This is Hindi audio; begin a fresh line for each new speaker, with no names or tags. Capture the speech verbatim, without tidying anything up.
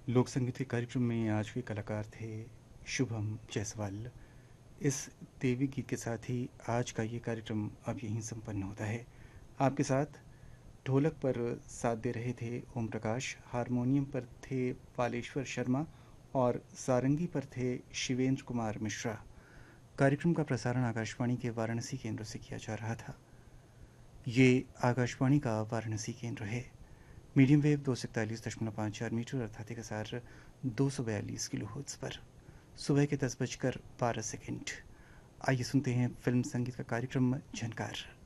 लोक संगीत के कार्यक्रम में आज के कलाकार थे शुभम जायसवाल। इस देवी गीत के साथ ही आज का ये कार्यक्रम अब यहीं संपन्न होता है। आपके साथ ढोलक पर साथ दे रहे थे ओम प्रकाश, हारमोनियम पर थे पालेश्वर शर्मा और सारंगी पर थे शिवेंद्र कुमार मिश्रा। कार्यक्रम का प्रसारण आकाशवाणी के वाराणसी केंद्र से किया जा रहा था। ये आकाशवाणी का वाराणसी केंद्र है। मीडियम वेव दो सौ इकतालीस दशमलव पाँच चार मीटर अर्थात एक हज़ार दो सौ बयालीस किलो हर्ट्ज़ पर सुबह के दस बजकर बारह सेकंड। आइए सुनते हैं फिल्म संगीत का कार्यक्रम झनकार।